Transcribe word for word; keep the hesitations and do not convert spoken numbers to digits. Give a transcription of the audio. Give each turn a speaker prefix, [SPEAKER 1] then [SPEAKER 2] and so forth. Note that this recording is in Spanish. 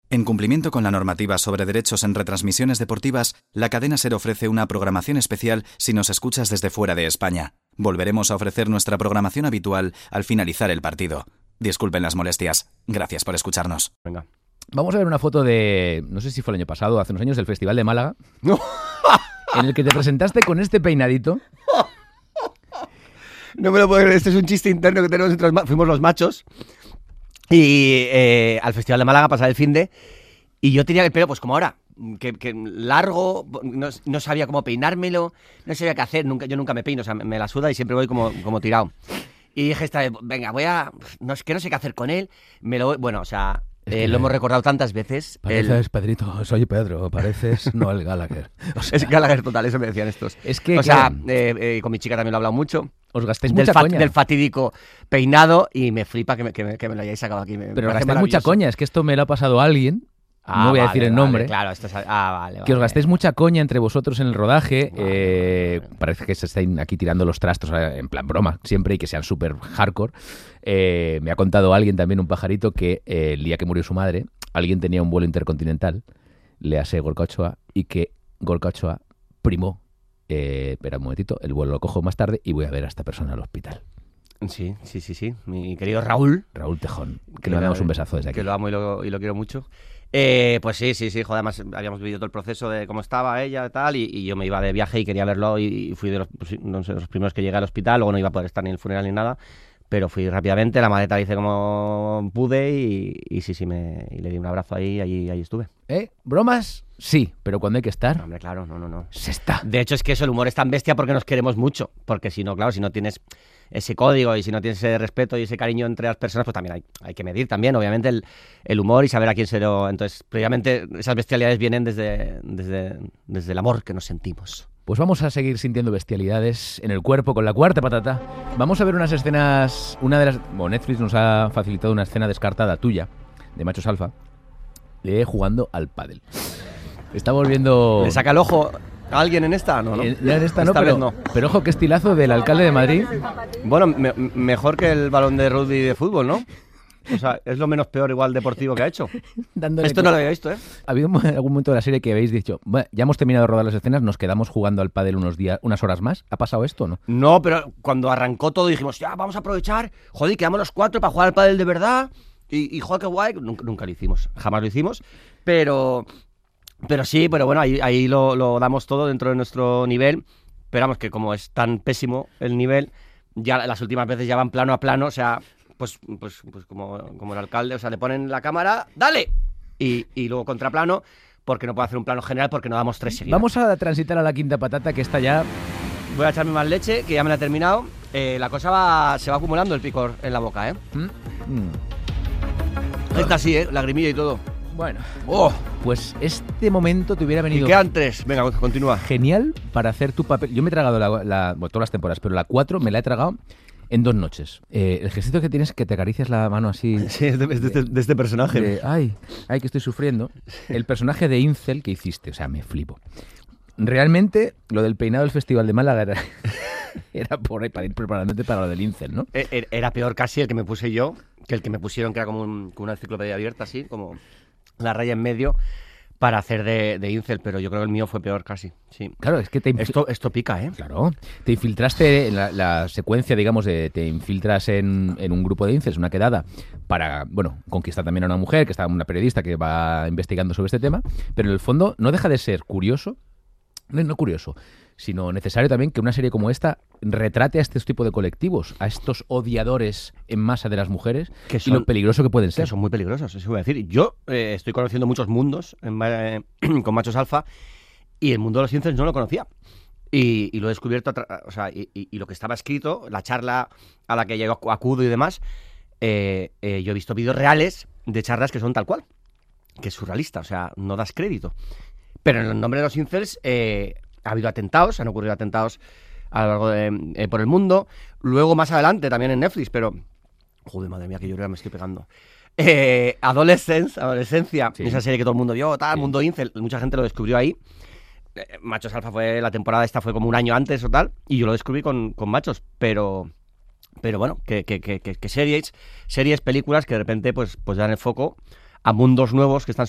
[SPEAKER 1] En cumplimiento con la normativa sobre derechos en retransmisiones deportivas, la cadena SER ofrece una programación especial si nos escuchas desde fuera de España. Volveremos a ofrecer nuestra programación habitual al finalizar el partido. Disculpen las molestias. Gracias por escucharnos.
[SPEAKER 2] Venga.
[SPEAKER 3] Vamos a ver una foto de, no sé si fue el año pasado, hace unos años, del Festival de Málaga, en el que te presentaste con este peinadito.
[SPEAKER 2] No me lo puedo creer, este es un chiste interno que tenemos entre los ma- fuimos los machos y eh, al Festival de Málaga pasar el finde y yo tenía el pelo pues como ahora, que, que largo, no, no sabía cómo peinármelo, no sabía qué hacer, nunca, yo nunca me peino, o sea, me, me la suda y siempre voy como, como tirado. Y dije esta vez, venga, voy a, no es que no sé qué hacer con él, me lo, bueno, o sea, eh, lo hemos recordado tantas veces.
[SPEAKER 3] Pareces,
[SPEAKER 2] el...
[SPEAKER 3] Pedrito, soy Pedro, pareces no el Gallagher.
[SPEAKER 2] O sea, es Gallagher total, eso me decían estos.
[SPEAKER 3] Es que,
[SPEAKER 2] o sea,
[SPEAKER 3] claro,
[SPEAKER 2] eh, eh, con mi chica también lo he hablado mucho.
[SPEAKER 3] os gastáis
[SPEAKER 2] Del,
[SPEAKER 3] mucha
[SPEAKER 2] fat,
[SPEAKER 3] coña.
[SPEAKER 2] del fatídico peinado y me flipa que me, que me, que me lo hayáis sacado aquí. Me,
[SPEAKER 3] Pero
[SPEAKER 2] me
[SPEAKER 3] os
[SPEAKER 2] parece
[SPEAKER 3] gastáis mucha
[SPEAKER 2] maravilloso.
[SPEAKER 3] coña, es que esto me lo ha pasado a alguien,
[SPEAKER 2] Ah,
[SPEAKER 3] no voy a
[SPEAKER 2] vale,
[SPEAKER 3] decir el
[SPEAKER 2] vale,
[SPEAKER 3] nombre,
[SPEAKER 2] claro, esto es... Ah, vale, vale.
[SPEAKER 3] que os gastéis mucha coña entre vosotros en el rodaje.
[SPEAKER 2] Vale,
[SPEAKER 3] eh,
[SPEAKER 2] vale.
[SPEAKER 3] Parece que se estén aquí tirando los trastos eh, en plan broma siempre y que sean súper hardcore. Eh, me ha contado alguien también, un pajarito, que eh, el día que murió su madre, alguien tenía un vuelo intercontinental, le hace Gorka Ochoa, y que Gorka Ochoa primó, eh, espera un momentito, el vuelo lo cojo más tarde y voy a ver a esta persona al hospital.
[SPEAKER 2] Sí, sí, sí, sí. Mi querido Raúl.
[SPEAKER 3] Raúl Tejón, que,
[SPEAKER 2] Que
[SPEAKER 3] le
[SPEAKER 2] lo-
[SPEAKER 3] mandamos un besazo desde aquí.
[SPEAKER 2] Que lo amo y lo, y lo quiero mucho. Eh, pues sí, sí, sí, joder, además habíamos vivido todo el proceso de cómo estaba ella y tal, y, y yo me iba de viaje y quería verlo y, y fui de los, pues, no sé, los primeros que llegué al hospital, luego no iba a poder estar ni en el funeral ni nada, pero fui rápidamente, la maleta la hice como pude y, y sí, sí, me, y le di un abrazo ahí, ahí, ahí estuve.
[SPEAKER 3] ¿Eh? ¿Bromas? Sí, pero cuando hay que estar,
[SPEAKER 2] No, hombre, claro, no, no, no.
[SPEAKER 3] se está.
[SPEAKER 2] De hecho, es que eso, el humor es tan bestia porque nos queremos mucho. Porque si no, claro, si no tienes ese código y si no tienes ese respeto y ese cariño entre las personas, pues también hay, hay que medir también, obviamente, el, el humor y saber a quién se lo... Entonces, previamente, esas bestialidades vienen desde, desde, desde el amor que nos sentimos.
[SPEAKER 3] Pues vamos a seguir sintiendo bestialidades en el cuerpo con la cuarta patata. Vamos a ver unas escenas, una de las... Bueno, Netflix nos ha facilitado una escena descartada tuya, de Machos Alfa, de jugando al pádel. Estamos viendo...
[SPEAKER 2] ¿Le saca el ojo a alguien en esta? No, ¿no?
[SPEAKER 3] Eh, ya en esta no,
[SPEAKER 2] Esta
[SPEAKER 3] pero,
[SPEAKER 2] vez no.
[SPEAKER 3] pero ojo, qué estilazo del alcalde de Madrid.
[SPEAKER 2] Bueno, me- mejor que el balón de rugby de fútbol, ¿no? O sea, es lo menos peor igual deportivo que ha hecho.
[SPEAKER 3] Dándole
[SPEAKER 2] Esto no lo había visto, ¿eh?
[SPEAKER 3] ¿Ha habido un- algún momento de la serie que habéis dicho, "Bueno, ya hemos terminado de rodar las escenas, nos quedamos jugando al pádel unos días, unas horas más"? ¿Ha pasado esto o no?
[SPEAKER 2] No, pero cuando arrancó todo dijimos, ya, vamos a aprovechar, joder, quedamos los cuatro para jugar al pádel de verdad. Y, y joder, qué guay. Nunca, nunca lo hicimos, jamás lo hicimos. Pero, pero sí, pero bueno, ahí, ahí lo, lo damos todo dentro de nuestro nivel. Pero vamos, que como es tan pésimo el nivel, ya las últimas veces ya van plano a plano, o sea, pues, pues, pues como, como el alcalde, o sea, le ponen la cámara, ¡dale! Y, y luego contraplano, porque no puedo hacer un plano general porque no damos tres seguidas.
[SPEAKER 3] Vamos a transitar a la quinta patata, que está ya...
[SPEAKER 2] Voy a echarme más leche, que ya me la he terminado. Eh, la cosa va, se va acumulando el picor en la boca, ¿eh?
[SPEAKER 3] ¿Mm? Mm.
[SPEAKER 2] Esta sí, ¿eh? Lagrimilla y todo.
[SPEAKER 3] Bueno,
[SPEAKER 2] ¡Oh!
[SPEAKER 3] pues este momento te hubiera
[SPEAKER 2] ¿Y
[SPEAKER 3] venido
[SPEAKER 2] quedan tres? Venga, continúa.
[SPEAKER 3] genial para hacer tu papel. Yo me he tragado la, la- bueno, todas las temporadas, pero la cuatro me la he tragado en dos noches. Eh, el ejercicio que tienes es que te acaricias la mano así...
[SPEAKER 2] Sí, es de, es de este, de este personaje.
[SPEAKER 3] de, ay, ay, que estoy sufriendo. El personaje de Incel que hiciste, o sea, me flipo. Realmente, lo del peinado del Festival de Málaga era, era por ahí, para ir preparándote para lo del Incel, ¿no?
[SPEAKER 2] E- e- Era peor casi el que me puse yo que el que me pusieron, que era como, un- como una enciclopedia abierta, así, como la raya en medio, para hacer de, de incel, pero yo creo que el mío fue peor casi, sí.
[SPEAKER 3] Claro, es que te... infi-
[SPEAKER 2] Esto, esto pica, ¿eh?
[SPEAKER 3] Claro, te infiltraste en la, la secuencia, digamos, de te infiltras en, en un grupo de incels, una quedada, para, bueno, conquistar también a una mujer, que está una periodista que va investigando sobre este tema, pero en el fondo no deja de ser curioso, no, no curioso, sino necesario también que una serie como esta retrate a este tipo de colectivos, a estos odiadores en masa de las mujeres,
[SPEAKER 2] Que
[SPEAKER 3] y
[SPEAKER 2] son-
[SPEAKER 3] lo peligroso que pueden
[SPEAKER 2] Que
[SPEAKER 3] ser.
[SPEAKER 2] son muy peligrosos, eso voy a decir. Yo eh, estoy conociendo muchos mundos en ma- eh, con Machos Alfa y el mundo de los incels no lo conocía. Y, y lo he descubierto, a tra- o sea, y, y- y lo que estaba escrito, la charla a la que yo acu- acudo y demás, eh, eh, yo he visto vídeos reales de charlas que son tal cual, que es surrealista, o sea, no das crédito. Pero en el nombre de los incels eh, ha habido atentados, han ocurrido atentados a lo largo de, eh, por el mundo. Luego, más adelante, también en Netflix, pero... Joder, madre mía, que yo ya me estoy pegando. Eh, Adolescence, Adolescencia,
[SPEAKER 3] Sí.
[SPEAKER 2] esa serie que todo el mundo vio, tal,
[SPEAKER 3] Sí.
[SPEAKER 2] mundo incel, mucha gente lo descubrió ahí. Eh, Machos Alfa fue, la temporada esta fue como un año antes o tal, y yo lo descubrí con, con Machos, pero... Pero bueno, que, que, que, que, que series, series, películas que de repente pues, pues dan el foco a mundos nuevos que están